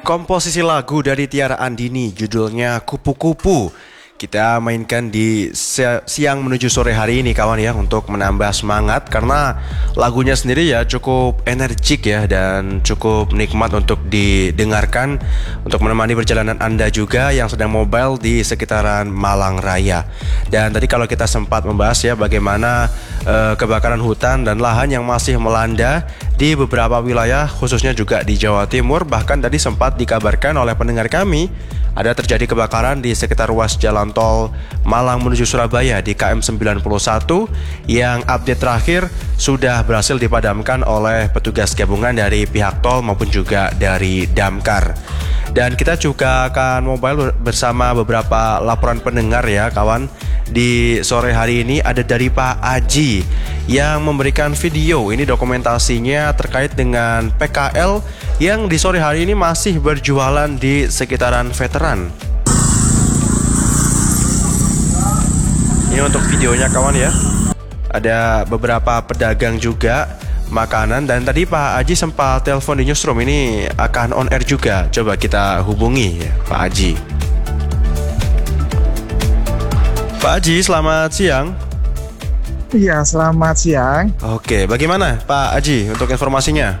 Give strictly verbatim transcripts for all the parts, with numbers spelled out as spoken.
Komposisi lagu dari Tiara Andini judulnya Kupu-Kupu kita mainkan di siang menuju sore hari ini kawan ya, untuk menambah semangat karena lagunya sendiri ya cukup energik ya dan cukup nikmat untuk didengarkan untuk menemani perjalanan Anda juga yang sedang mobile di sekitaran Malang Raya. Dan tadi kalau kita sempat membahas ya bagaimana uh, kebakaran hutan dan lahan yang masih melanda di beberapa wilayah khususnya juga di Jawa Timur. Bahkan tadi sempat dikabarkan oleh pendengar kami ada terjadi kebakaran di sekitar ruas jalan tol Malang menuju Surabaya di K M sembilan puluh satu yang update terakhir sudah berhasil dipadamkan oleh petugas gabungan dari pihak tol maupun juga dari Damkar. Dan kita juga akan mobile bersama beberapa laporan pendengar ya kawan. Di sore hari ini ada dari Pak Aji yang memberikan video ini dokumentasinya terkait dengan P K L yang di sore hari ini masih berjualan di sekitaran veteran. Ini untuk videonya kawan ya. Ada beberapa pedagang juga makanan dan tadi Pak Aji sempat telepon di newsroom, ini akan on air juga. Coba kita hubungi ya, Pak Aji. Pak Aji, selamat siang. Iya, selamat siang. Oke, bagaimana Pak Aji untuk informasinya?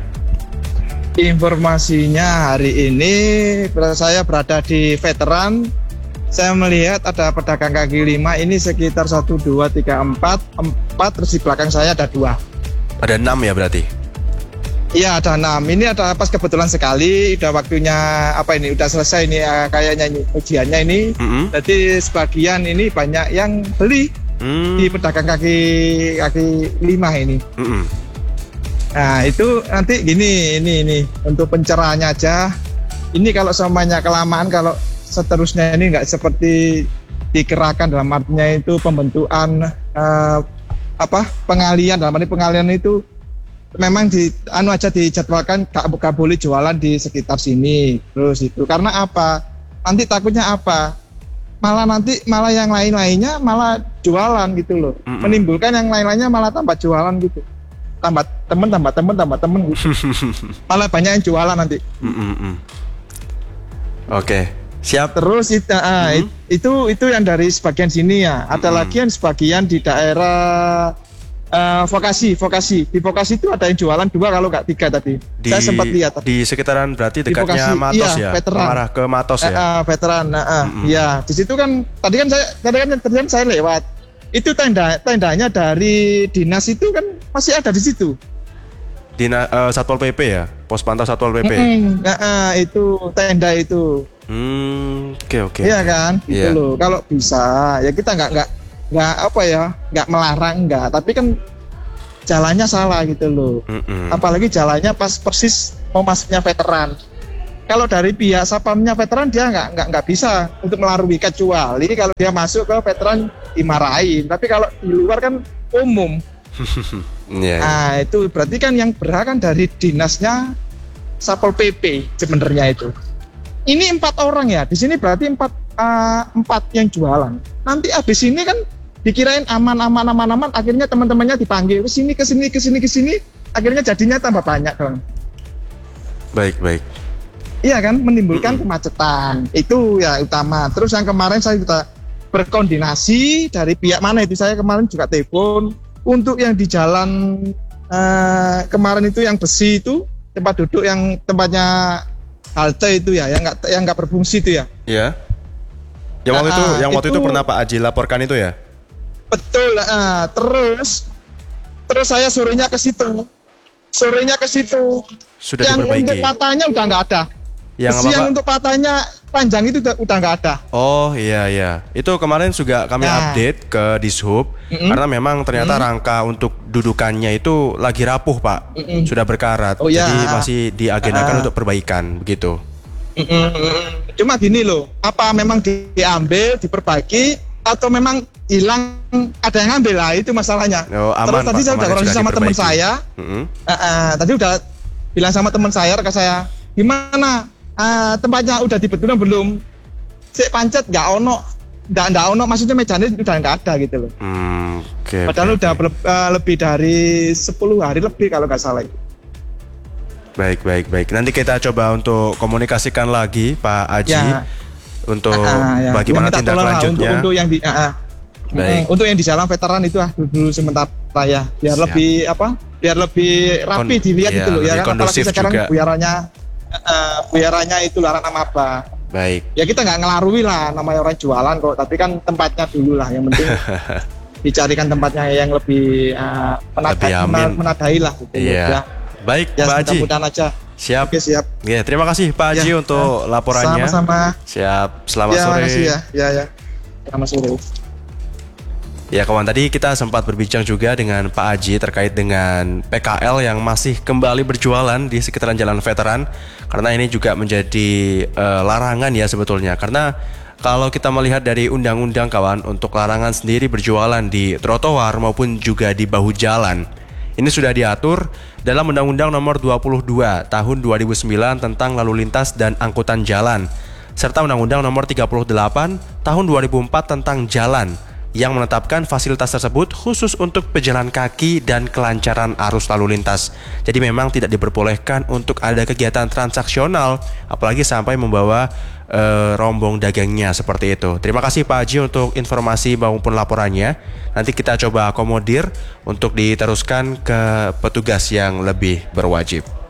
Informasinya hari ini saya berada di veteran. Saya melihat ada pedagang kaki lima ini sekitar satu, dua, tiga, empat empat, terus di belakang saya ada dua. Ada enam ya berarti? Iya, ada enam. Ini ada pas kebetulan sekali, udah waktunya apa ini, udah selesai ini ya, kayaknya ini, ujiannya ini. Mm-hmm. Jadi sebagian ini banyak yang beli mm. di pedagang kaki kaki lima ini. Mm-hmm. Nah itu nanti gini, ini ini untuk pencerahannya aja. Ini kalau semuanya kelamaan, kalau seterusnya ini nggak seperti dikerahkan, dalam artinya itu pembentukan uh, apa pengalian, dalam arti pengalian itu memang di anu aja dijadwalkan gak, gak boleh jualan di sekitar sini terus itu. Karena apa? Nanti takutnya apa? Malah nanti malah yang lain-lainnya malah jualan gitu loh. Mm-mm. Menimbulkan yang lain-lainnya malah tambah jualan gitu. Tambah temen, tambah temen, tambah temen gitu. Malah banyak yang jualan nanti. Oke, okay. Siap. Terus itu, ah, mm-hmm. itu itu yang dari sebagian sini ya. Ada mm-hmm. lagi yang sebagian di daerah Uh, vokasi, vokasi di vokasi itu ada yang jualan dua kalau nggak tiga tadi. Di, saya sempat lihat tadi. Di sekitaran berarti dekatnya Matos iya, ya, veteran. Mengarah ke Matos ya. Uh, uh, veteran, uh, uh, mm-hmm. ya. Di situ kan tadi kan saya tadi kan tadi kan saya lewat. Itu tenda tendanya dari dinas itu kan masih ada di situ. Dina uh, Satpol P P ya, pos pantau Satpol P P. Mm-hmm. Uh, uh, itu tenda itu. Hmm, oke okay, oke. Okay. Iya kan, gitu yeah. loh. Kalau bisa, ya kita nggak nggak nggak apa ya, nggak melarang nggak, tapi kan jalannya salah gitu loh. Mm-mm. Apalagi jalannya pas persis mau masuknya veteran. Kalau dari pihak sapamnya veteran dia nggak nggak nggak bisa untuk melarui, kecuali kalau dia masuk ke veteran dimarahin. Tapi kalau di luar kan umum. yeah, nah yeah. Itu berarti kan yang berhak kan dari dinasnya Satpol P P sebenarnya itu. Ini empat orang ya, di sini berarti empat uh, empat yang jualan. Nanti abis ini kan dikirain aman aman aman aman, akhirnya teman-temannya dipanggil ke sini ke sini ke sini ke sini, akhirnya jadinya tambah banyak dong. Baik baik. Iya kan, menimbulkan mm-hmm. kemacetan itu ya utama. Terus yang kemarin saya juga berkoordinasi dari pihak mana itu, saya kemarin juga telepon untuk yang di jalan uh, kemarin itu yang besi itu, tempat duduk yang tempatnya halte itu ya, yang nggak yang nggak berfungsi itu ya. Iya. Yang waktu nah, itu yang waktu itu, itu pernah Pak Aji laporkan itu ya? Betul. Nah, terus terus saya sorenya ke situ. Sorenya ke situ. Sudah yang diperbaiki. Untuk patahnya udah nggak ada. Yang Besi yang untuk patahnya panjang itu udah udah nggak ada. Oh iya iya. Itu kemarin juga kami nah. update ke Dishub mm-hmm. karena memang ternyata mm-hmm. rangka untuk dudukannya itu lagi rapuh Pak. Mm-hmm. Sudah berkarat. Oh, jadi ya. masih diagendakan uh. untuk perbaikan begitu. Mm-hmm. Cuma gini loh, apa memang diambil, diperbaiki atau memang hilang, ada yang ngambil lah, itu masalahnya. Oh, aman, Terus tadi Pak, saya udah koordinasi sama teman saya. Mm-hmm. uh, uh, tadi udah bilang sama teman saya, rekan saya, gimana uh, tempatnya udah dibetulkan belum? Sik pancet nggak ono, nggak nggak ono, maksudnya mejanya udah nggak ada gitu loh. Mm, okay, Padahal okay, udah okay. uh, lebih dari sepuluh hari lebih kalau nggak salah. Baik, baik, baik. Nanti kita coba untuk komunikasikan lagi Pak Aji Ya. untuk Ah, ya. bagaimana Ya, minta tindak tolong lah lanjutnya. Untuk, untuk yang di, ah, ah. Baik. Hmm, untuk yang di jalan veteran itu ah dulu sementara ya, biar Siap. lebih apa? Biar lebih rapi Kon- dilihat iya, gitu loh ya lebih kan. Apalagi kondusif sekarang juga. buarannya, uh, buarannya itu larang apa? Baik. Ya kita nggak ngelarui lah namanya orang jualan kok, tapi kan tempatnya dulu lah yang penting dicarikan tempatnya yang lebih uh, Lebih menadai, amin. menadai lah gitu. Iya. Ya, Baik, ya Pak Haji. mudah-mudahan aja. Siap. Oke, siap. Ya, terima kasih Pak Haji Ya, untuk ya. laporannya. Sama-sama. Siap. Selamat Ya, sore. makasih ya. Ya, ya. Selamat sore. Ya kawan, tadi kita sempat berbincang juga dengan Pak Haji terkait dengan P K L yang masih kembali berjualan di sekitaran Jalan Veteran. Karena ini juga menjadi uh, larangan ya sebetulnya. Karena kalau kita melihat dari undang-undang kawan, untuk larangan sendiri berjualan di trotoar maupun juga di bahu jalan, ini sudah diatur dalam Undang-Undang Nomor dua puluh dua Tahun dua ribu sembilan tentang Lalu Lintas dan Angkutan Jalan, serta Undang-Undang Nomor tiga puluh delapan Tahun dua ribu empat tentang Jalan, yang menetapkan fasilitas tersebut khusus untuk pejalan kaki dan kelancaran arus lalu lintas. Jadi memang tidak diperbolehkan untuk ada kegiatan transaksional, apalagi sampai membawa e, rombong dagangnya seperti itu. Terima kasih Pak Haji untuk informasi maupun laporannya. Nanti kita coba akomodir untuk diteruskan ke petugas yang lebih berwajib.